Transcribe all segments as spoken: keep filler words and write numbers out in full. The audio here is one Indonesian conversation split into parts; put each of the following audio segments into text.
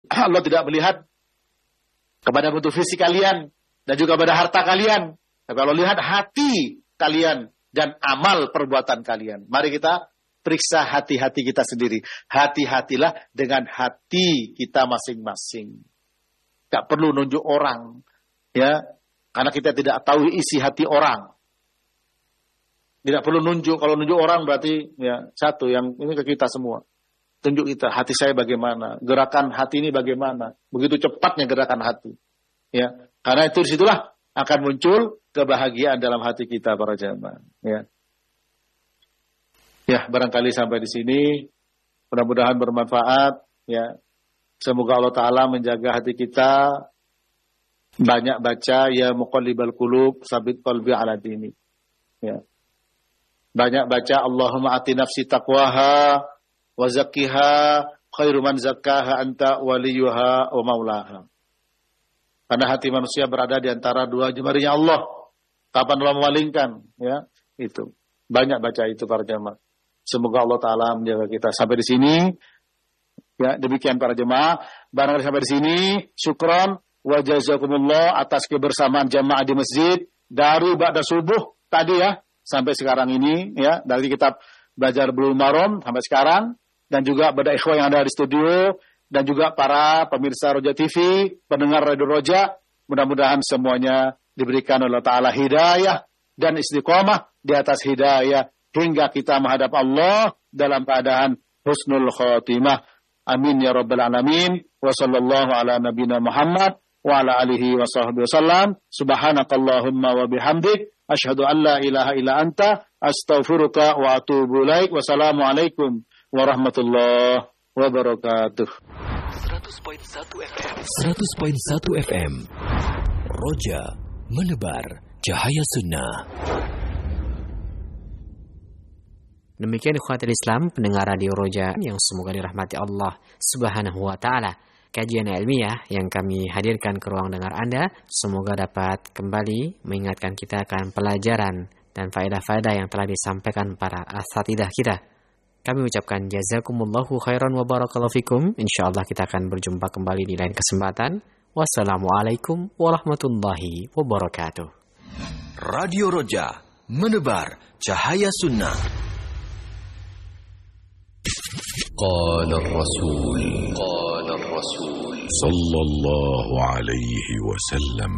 Allah tidak melihat kepada bentuk fisik kalian dan juga pada harta kalian. Tapi Allah lihat hati kalian dan amal perbuatan kalian. Mari kita periksa hati-hati kita sendiri. Hati-hatilah dengan hati kita masing-masing. Gak perlu nunjuk orang, ya, karena kita tidak tahu isi hati orang. Tidak perlu nunjuk. Kalau nunjuk orang berarti ya satu yang ini ke kita semua. Tunjuk kita hati saya bagaimana, gerakan hati ini bagaimana. Begitu cepatnya gerakan hati. Ya, karena itu disitulah akan muncul kebahagiaan dalam hati kita para jamaah. Ya, ya barangkali sampai di sini. Mudah-mudahan bermanfaat. Ya, semoga Allah Taala menjaga hati kita. Banyak baca ya muqallibal qulub, sabit qalbi ala dini. Ya. Banyak baca Allahumma ati nafsi taqwaha wa zakkiha khairu man zakkaha anta waliyuha wa maulaha. Karena hati manusia berada di antara dua jemarinya Allah. Kapan Allah memalingkan, ya, itu. Banyak baca itu para jemaah. Semoga Allah Taala menjaga kita sampai di sini. Ya, demikian para jemaah. Barangkali sampai di sini, syukran wa jazakumullah atas kebersamaan jemaah di masjid dari ba'da subuh tadi ya. Sampai sekarang ini, ya, dari kitab Belajar Bulughul Maram sampai sekarang, dan juga pada ikhwah yang ada di studio, dan juga para pemirsa Roja T V, pendengar Radio Roja, mudah-mudahan semuanya diberikan oleh Ta'ala hidayah dan istiqomah di atas hidayah, hingga kita menghadap Allah dalam keadaan husnul khotimah. Amin ya rabbal alamin. Wa sallallahu ala nabina Muhammad wa ala alihi wa sahbihi wa sallam. Subhanakallahumma wa bihamdik. Asyhadu an la ilaha illa anta astaghfiruka wa atubu ilaik. Wassalamualaikum warahmatullahi wabarakatuh. seratus koma satu F M. seratus koma satu F M. Roja menebar cahaya sunnah. Demikian ikhwatul Islam pendengar Radio Roja yang semoga dirahmati Allah Subhanahu wa taala. Kajian ilmiah yang kami hadirkan ke ruang dengar Anda semoga dapat kembali mengingatkan kita akan pelajaran dan faedah-faedah yang telah disampaikan para asatidzah kita. Kami ucapkan jazakumullahu khairan wa barakallahu fikum. Insyaallah kita akan berjumpa kembali di lain kesempatan. Wassalamualaikum warahmatullahi wabarakatuh. Radio Roja menebar cahaya sunnah. قال الرسول قال الرسول صلى الله عليه وسلم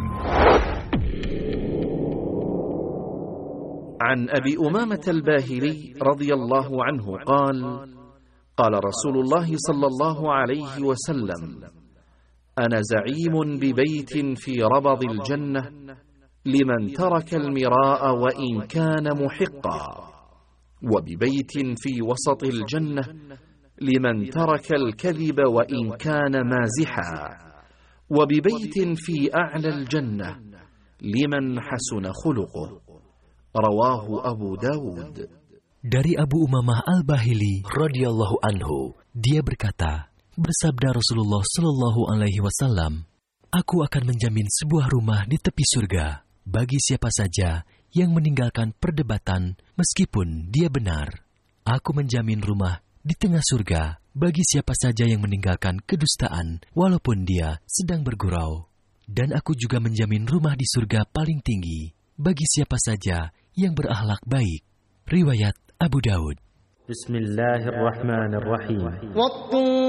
عن أبي أمامة الباهلي رضي الله عنه قال قال رسول الله صلى الله عليه وسلم أنا زعيم ببيت في ربض الجنة لمن ترك المراء وإن كان محقا وببيت في وسط الجنة لمن ترك الكذب وإن كان مازحا وببيت في أعلى الجنة لمن حسن خلقه رواه أبو داود. Dari Abu Umamah Al-Bahili radhiyallahu anhu, dia berkata, bersabda Rasulullah sallallahu alaihi wasallam, aku akan menjamin sebuah rumah di tepi surga bagi siapa saja yang meninggalkan perdebatan meskipun dia benar. Aku menjamin rumah di tengah surga bagi siapa saja yang meninggalkan kedustaan walaupun dia sedang bergurau. Dan aku juga menjamin rumah di surga paling tinggi bagi siapa saja yang berakhlak baik. Riwayat Abu Daud. Bismillahirrahmanirrahim.